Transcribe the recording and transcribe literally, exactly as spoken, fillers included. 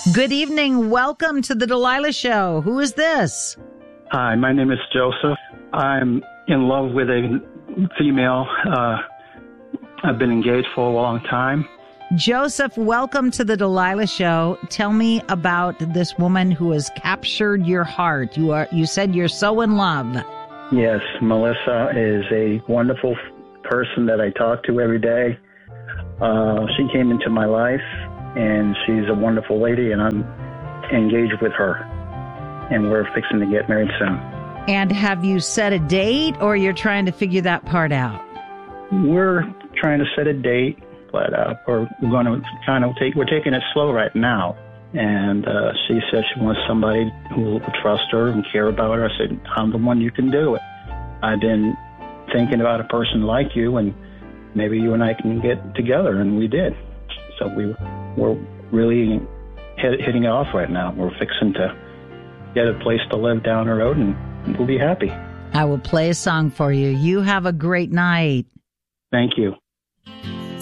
Good evening. Welcome to the Delilah Show. Who is this? Hi, my name is Joseph. I'm in love with a female. Uh, I've been engaged for a long time. Joseph, welcome to the Delilah Show. Tell me about this woman who has captured your heart. You are. You said you're so in love. Yes, Melissa is a wonderful person that I talk to every day. Uh, she came into my life, and she's a wonderful lady, and I'm engaged with her. And we're fixing to get married soon. And have you set a date, or you're trying to figure that part out? We're trying to set a date, but uh, we're going to kind of take, we're taking it slow right now. And uh, she said she wants somebody who will trust her and care about her. I said, I'm the one you can do it. I've been thinking about a person like you, and maybe you and I can get together, and we did. So we, we're really hit, hitting it off right now. We're fixing to get a place to live down the road, and we'll be happy. I will play a song for you. You have a great night. Thank you.